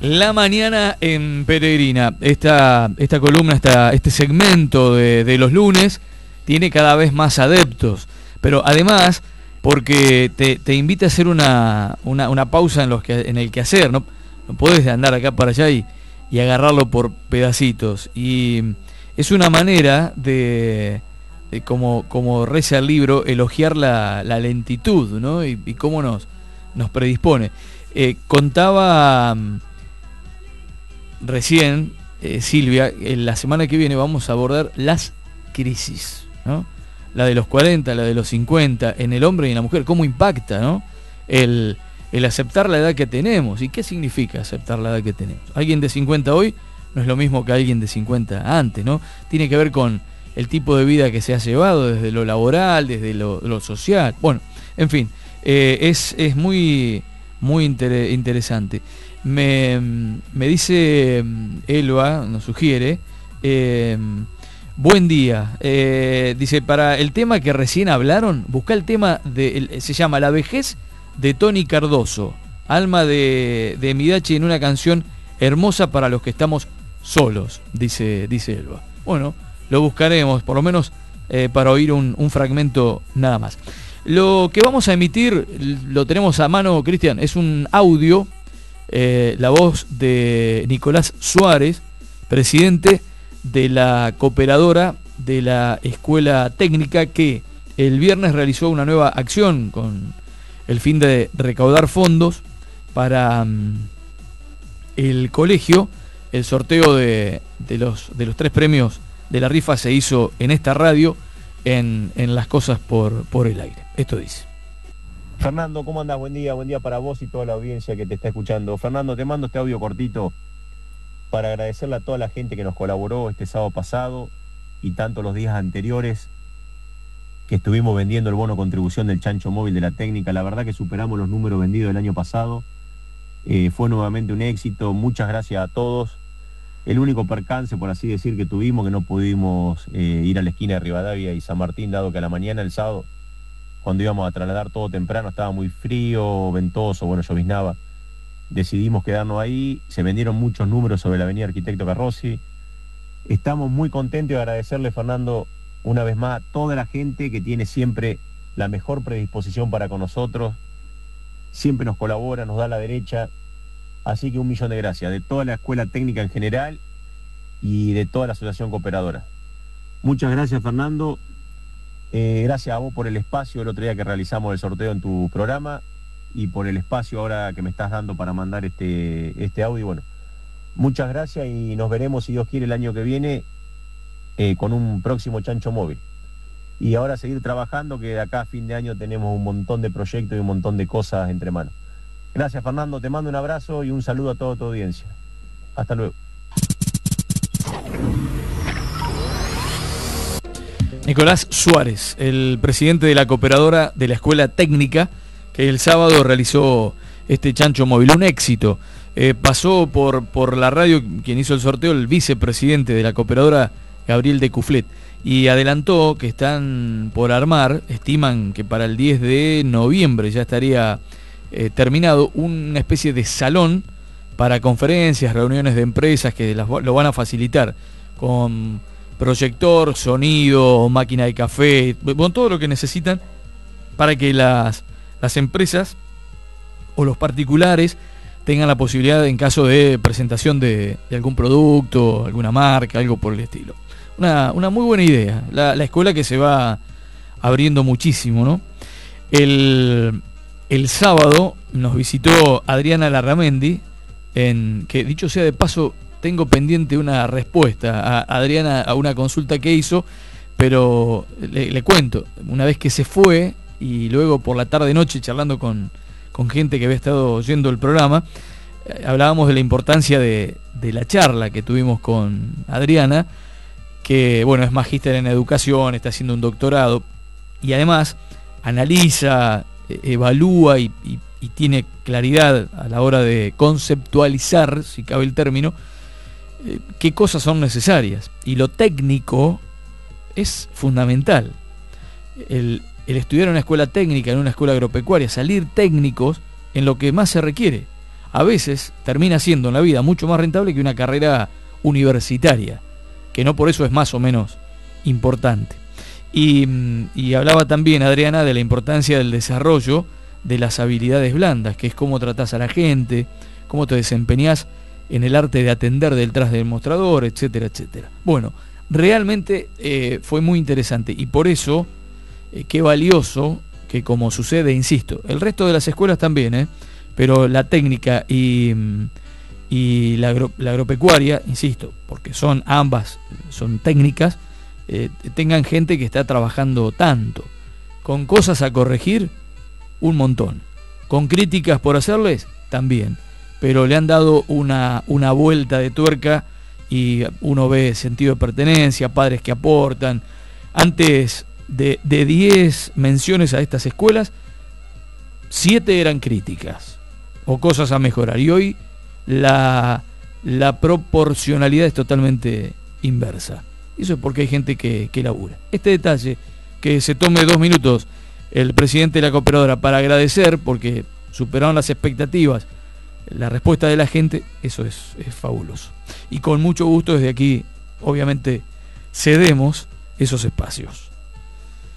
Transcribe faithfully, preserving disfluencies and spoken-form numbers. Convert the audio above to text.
La mañana en Peregrina. Esta, esta columna, esta, este segmento de, de los lunes tiene cada vez más adeptos. Pero además, porque te, te invita a hacer una, una, una pausa en, los que, en el quehacer. No, no podés andar acá para allá y, y agarrarlo por pedacitos. Y es una manera de, de como, como reza el libro, elogiar la, la lentitud, ¿no? Y, y cómo nos, nos predispone. Eh, contaba recién eh, Silvia, en la semana que viene vamos a abordar las crisis, ¿no? La de los cuarenta, la de los cincuenta, en el hombre y en la mujer, cómo impacta, ¿no? El, el aceptar la edad que tenemos. ¿Y qué significa aceptar la edad que tenemos? Alguien de cincuenta hoy no es lo mismo que alguien de cincuenta antes, ¿no? Tiene que ver con el tipo de vida que se ha llevado desde lo laboral, desde lo, lo social. Bueno, en fin, eh, es, es muy, muy inter- interesante. Me, me dice Elba, nos sugiere, eh, buen día, eh, dice, para el tema que recién hablaron, busca el tema, de, el, se llama La vejez de Tony Cardoso, alma de, de Midachi en una canción hermosa para los que estamos solos, dice, dice Elba. Bueno, lo buscaremos, por lo menos eh, para oír un, un fragmento nada más. Lo que vamos a emitir, lo tenemos a mano, Cristian, es un audio, eh, la voz de Nicolás Suárez, presidente de la cooperadora de la Escuela Técnica, que el viernes realizó una nueva acción con el fin de recaudar fondos para um, el colegio. El sorteo de, de, los, de los tres premios de la rifa se hizo en esta radio, en, en Las Cosas por, por el Aire. Esto dice. Fernando, ¿cómo andás? Buen día, buen día para vos y toda la audiencia que te está escuchando. Fernando, te mando este audio cortito para agradecerle a toda la gente que nos colaboró este sábado pasado y tanto los días anteriores que estuvimos vendiendo el bono contribución del chancho móvil de la técnica. La verdad que superamos los números vendidos del año pasado. Eh, fue nuevamente un éxito. Muchas gracias a todos. El único percance, por así decir, que tuvimos, que no pudimos eh, ir a la esquina de Rivadavia y San Martín, dado que a la mañana, el sábado, cuando íbamos a trasladar todo temprano, estaba muy frío, ventoso, bueno, lloviznaba. Decidimos quedarnos ahí. Se vendieron muchos números sobre la avenida Arquitecto Carrozzi. Estamos muy contentos de agradecerle, Fernando, una vez más a toda la gente que tiene siempre la mejor predisposición para con nosotros. Siempre nos colabora, nos da la derecha. Así que un millón de gracias de toda la Escuela Técnica en general y de toda la Asociación Cooperadora. Muchas gracias, Fernando. Eh, gracias a vos por el espacio el otro día que realizamos el sorteo en tu programa y por el espacio ahora que me estás dando para mandar este, este audio. Bueno, muchas gracias y nos veremos, si Dios quiere, el año que viene eh, con un próximo chancho móvil. Y ahora seguir trabajando, que de acá a fin de año tenemos un montón de proyectos y un montón de cosas entre manos. Gracias, Fernando, te mando un abrazo y un saludo a toda tu audiencia. Hasta luego. Nicolás Suárez, el presidente de la cooperadora de la Escuela Técnica, que el sábado realizó este chancho móvil, un éxito. Eh, pasó por, por la radio, quien hizo el sorteo, el vicepresidente de la cooperadora, Gabriel de Cuflet, y adelantó que están por armar, estiman que para el diez de noviembre ya estaría eh, terminado, una especie de salón para conferencias, reuniones de empresas que las, lo van a facilitar con proyector, sonido, máquina de café, con todo lo que necesitan para que las, las empresas o los particulares tengan la posibilidad, en caso de presentación de, de algún producto, alguna marca, algo por el estilo. Una, una muy buena idea, la, la escuela que se va abriendo muchísimo, ¿no? El, el sábado nos visitó Adriana Larramendi, en, que dicho sea de paso, tengo pendiente una respuesta a Adriana a una consulta que hizo, pero le, le cuento, una vez que se fue y luego por la tarde-noche charlando con, con gente que había estado oyendo el programa, eh, hablábamos de la importancia de, de la charla que tuvimos con Adriana, que bueno, es magíster en educación, está haciendo un doctorado y además analiza, evalúa y, y, y tiene claridad a la hora de conceptualizar, si cabe el término, eh, qué cosas son necesarias. Y lo técnico es fundamental. El, el estudiar en una escuela técnica, en una escuela agropecuaria, salir técnicos en lo que más se requiere. a veces termina siendo en la vida mucho más rentable que una carrera universitaria, que no por eso es más o menos importante. Y, y hablaba también Adriana de la importancia del desarrollo de las habilidades blandas, que es cómo tratás a la gente, cómo te desempeñás en el arte de atender detrás del mostrador, etcétera, etcétera. Bueno, realmente eh, fue muy interesante y por eso eh, qué valioso que, como sucede, insisto, el resto de las escuelas también, eh, pero la técnica y, y la, agro, la agropecuaria, insisto, porque son ambas, son técnicas, eh, tengan gente que está trabajando tanto, con cosas a corregir, un montón, con críticas por hacerles, también, pero le han dado una, una vuelta de tuerca y uno ve sentido de pertenencia, padres que aportan. Antes de diez menciones a estas escuelas, siete eran críticas o cosas a mejorar, y hoy la, la proporcionalidad es totalmente inversa. Eso es porque hay gente que, que labura. Este detalle, que se tome dos minutos el presidente de la cooperadora para agradecer, porque superaron las expectativas, la respuesta de la gente, eso es, es fabuloso. Y con mucho gusto desde aquí, obviamente, cedemos esos espacios.